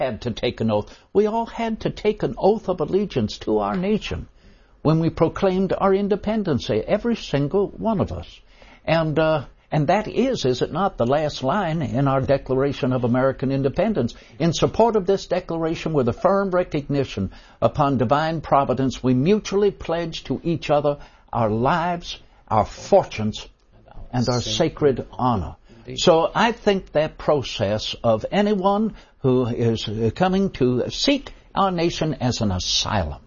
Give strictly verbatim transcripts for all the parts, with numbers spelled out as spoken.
had to take an oath. We all had to take an oath of allegiance to our nation when we proclaimed our independence, every single one of us. And uh, and that is, is it not, the last line in our Declaration of American Independence. In support of this declaration, with a firm recognition upon divine providence, we mutually pledge to each other our lives, our fortunes, and our sacred honor. So I think that process of anyone who is coming to seek our nation as an asylum,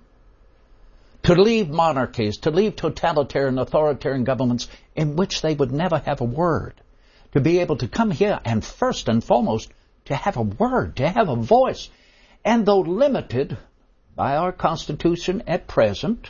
to leave monarchies, to leave totalitarian, authoritarian governments in which they would never have a word, to be able to come here and first and foremost to have a word, to have a voice, and though limited by our Constitution at present,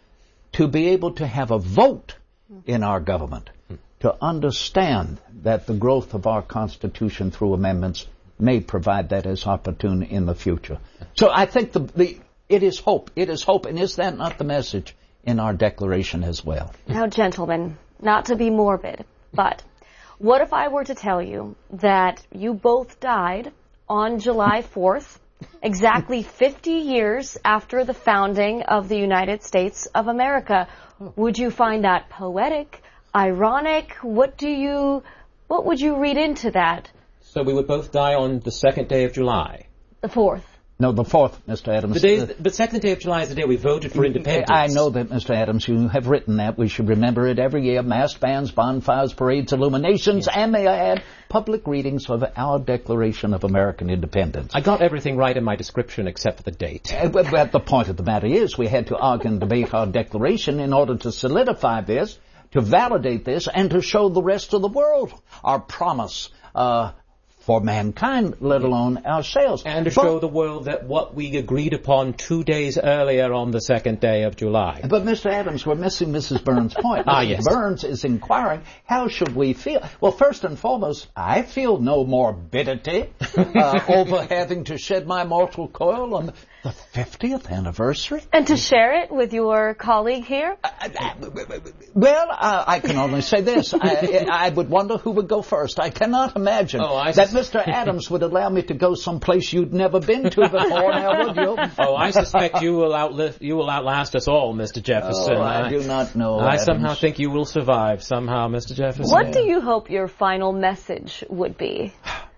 to be able to have a vote in our government, to understand that the growth of our Constitution through amendments may provide that as opportune in the future. So I think the, the it is hope. It is hope. And is that not the message in our Declaration as well? Now, gentlemen, not to be morbid, but what if I were to tell you that you both died on July fourth, exactly fifty years after the founding of the United States of America? Would you find that poetic, ironic? What do you, what would you read into that? So we would both die on the second day of July. The fourth. No, the fourth, Mister Adams. The, day, the second day of July is the day we voted for independence. I know that, Mister Adams. You have written that. We should remember it every year. Massed bands, bonfires, parades, illuminations, yes. And may I add, public readings of our Declaration of American Independence. I got everything right in my description except for the date. Uh, but, but the point of the matter is we had to argue and debate our Declaration in order to solidify this, to validate this, and to show the rest of the world our promise uh for mankind, let alone ourselves. And to but, show the world that what we agreed upon two days earlier on the second day of July. But, Mister Adams, we're missing Missus Burns' point. ah, Missus yes. Burns is inquiring, how should we feel? Well, first and foremost, I feel no morbidity uh, over having to shed my mortal coil on the fiftieth anniversary. And to share it with your colleague here? Uh, uh, well, uh, I can only say this. I, I would wonder who would go first. I cannot imagine oh, I that Mister Adams would allow me to go someplace you'd never been to before, now would you? Oh, I suspect you will outlive, you will outlast us all, Mister Jefferson. Oh, I, I do not know. I Adams. somehow think you will survive, somehow, Mister Jefferson. What do you hope your final message would be?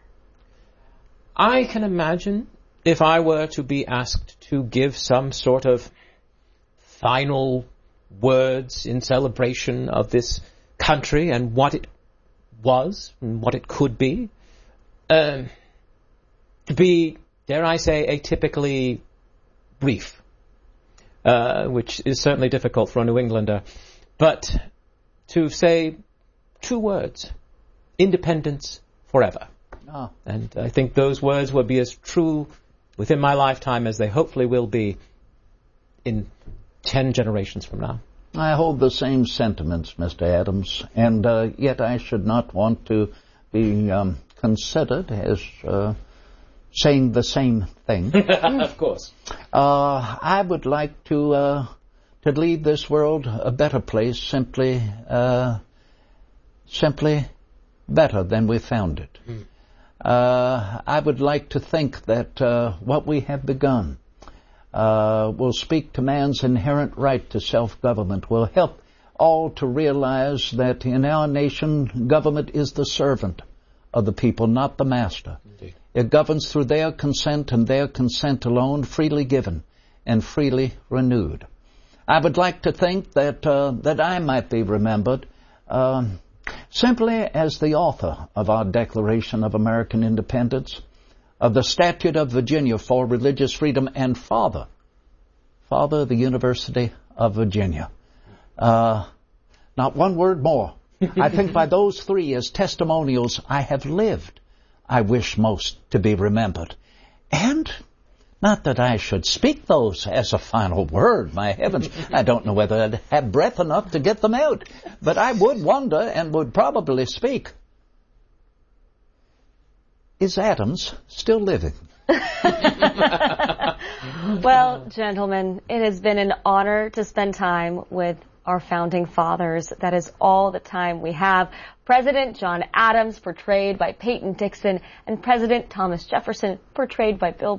I can imagine if I were to be asked to give some sort of final words in celebration of this country and what it was and what it could be, uh, to be, dare I say, atypically brief, uh, which is certainly difficult for a New Englander, but to say two words, independence forever. Oh. And I think those words will be as true within my lifetime as they hopefully will be in ten generations from now. I hold the same sentiments, Mister Adams, and uh, yet I should not want to be um, considered as uh, saying the same thing. Of course. Uh, I would like to uh, to leave this world a better place, simply, uh, simply better than we found it. Mm. Uh, I would like to think that uh, what we have begun uh, will speak to man's inherent right to self-government, will help all to realize that in our nation, government is the servant of the people, not the master. Indeed. It governs through their consent and their consent alone, freely given and freely renewed. I would like to think that uh, that I might be remembered uh, simply as the author of our Declaration of American Independence, of the Statute of Virginia for Religious Freedom, and father, father of the University of Virginia. Uh, not one word more. I think by those three as testimonials I have lived, I wish most to be remembered. And not that I should speak those as a final word, my heavens. I don't know whether I'd have breath enough to get them out. But I would wonder and would probably speak. Is Adams still living? Well, gentlemen, it has been an honor to spend time with our founding fathers. That is all the time we have. President John Adams, portrayed by Peyton Dixon, and President Thomas Jefferson, portrayed by Bill